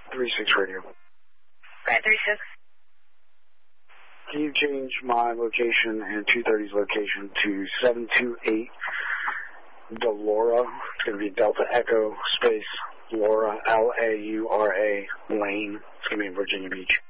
36 radio. Right, 36. Can you change my location and 230's location to 728 Delora? It's going to be Delta Echo space Laura, Laura Lane. It's going to be in Virginia Beach.